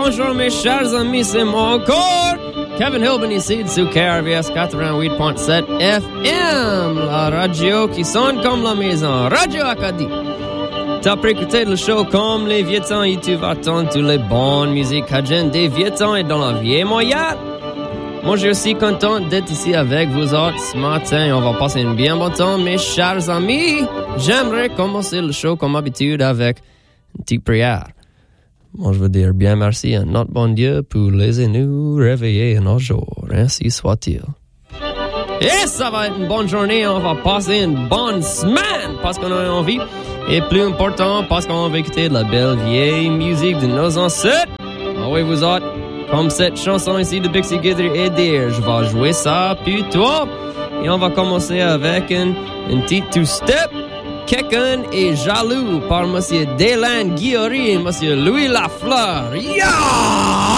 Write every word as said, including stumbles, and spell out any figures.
bonjour mes chers amis, c'est moi encore, Kevin Hilben ici sur K R V S quatre-vingt-huit virgule sept F M, la radio qui sonne comme la maison, Radio Acadie. T'as préécouté le show comme les vieux temps et tu vas entendre toutes les bonnes musiques cajun des vieux temps et dans la vieille Montréal. Moi, je suis aussi content d'être ici avec vous autres ce matin. On va passer un bien bon temps, mes chers amis. J'aimerais commencer le show comme d'habitude avec une petite prière. Moi, je veux dire bien merci à notre bon Dieu pour laisser nous réveiller un jour. Ainsi soit-il. Et ça va être une bonne journée. On va passer une bonne semaine parce qu'on a envie. Et plus important, parce qu'on va écouter de la belle vieille musique de nos ancêtres. Ah oui, vous autres. Comme cette chanson ici de Bixie Guthrie et Deer, je vais jouer ça, puis toi. Et on va commencer avec une, une petite two-step. Quelqu'un est jaloux par Monsieur Delan Guillory et Monsieur Louis Lafleur. Yeah!